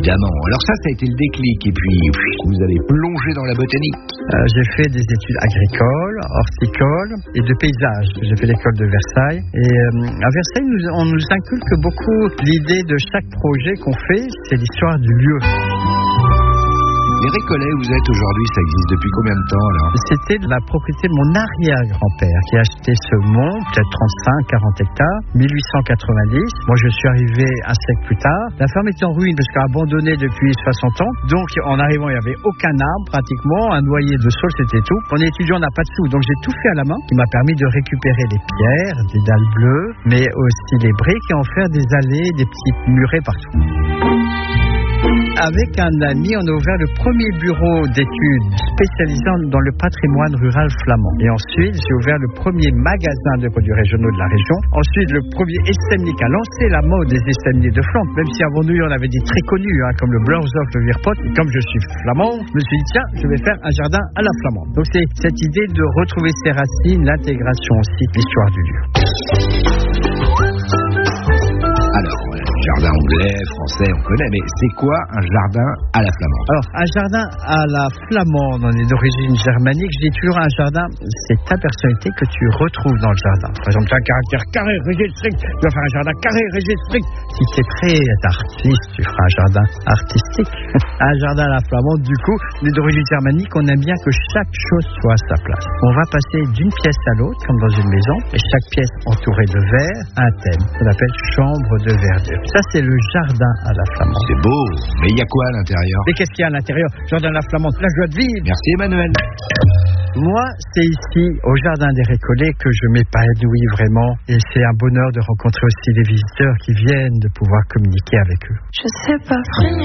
évidemment. Alors ça a été le déclic, et puis vous avez plongé dans la botanique. J'ai fait des études agricoles, horticoles et de paysage. J'ai fait l'école de Versailles. Et à Versailles, on nous inculque beaucoup l'idée de chaque projet qu'on fait, c'est l'histoire du lieu. Les Récollets où vous êtes aujourd'hui, ça existe depuis combien de temps alors ? C'était la propriété de mon arrière-grand-père qui a acheté ce mont, peut-être 35-40 hectares, 1890. Moi, je suis arrivé un siècle plus tard. La ferme était en ruine parce qu'elle a abandonné depuis 60 ans. Donc, en arrivant, il n'y avait aucun arbre pratiquement, un noyer de sol, c'était tout. On est étudiant, on n'a pas de sous, donc j'ai tout fait à la main, qui m'a permis de récupérer des pierres, des dalles bleues, mais aussi les briques et en faire des allées, des petites murets partout. Avec un ami, on a ouvert le premier bureau d'études spécialisé dans le patrimoine rural flamand. Et ensuite, j'ai ouvert le premier magasin de produits régionaux de la région. Ensuite, le premier SMNIC a lancé la mode des SMNIC de Flandre. Même si avant nous, on avait des très connus, comme le Blauwzoff, le Virpot. Et comme je suis flamand, je me suis dit, tiens, je vais faire un jardin à la flamande. Donc, c'est cette idée de retrouver ses racines, l'intégration aussi de l'histoire du lieu. Alors, jardin anglais, français, on connaît, mais c'est quoi un jardin à la flamande ? Alors, un jardin à la flamande, on est d'origine germanique. Je dis toujours un jardin, c'est ta personnalité que tu retrouves dans le jardin. Par exemple, tu as un caractère carré, rigide, strict. Tu vas faire un jardin carré, rigide, strict. Si tu es très artiste, tu feras un jardin artistique. Un jardin à la flamande, du coup, on est d'origine germanique. On aime bien que chaque chose soit à sa place. On va passer d'une pièce à l'autre, comme dans une maison, et chaque pièce entourée de verre, un thème qu'on appelle chambre de verdure. Ça, c'est le jardin à la flamande. C'est beau, mais il y a quoi à l'intérieur ? Mais qu'est-ce qu'il y a à l'intérieur ? Jardin à la flamande, la joie de vivre. Merci Emmanuel. Moi, c'est ici, au Jardin des Récollets, que je m'épanouis vraiment. Et c'est un bonheur de rencontrer aussi des visiteurs qui viennent, de pouvoir communiquer avec eux. Je sais pas freiner.